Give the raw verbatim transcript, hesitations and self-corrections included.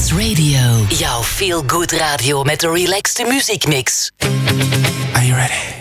Dance Radio. Jouw feel good radio met de relaxte muziekmix. Are you ready?